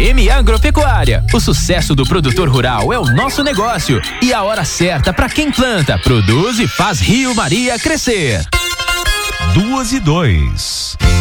FM Agropecuária. O sucesso do produtor rural é o nosso negócio e a hora certa para quem planta, produz e faz Rio Maria crescer. 2:02.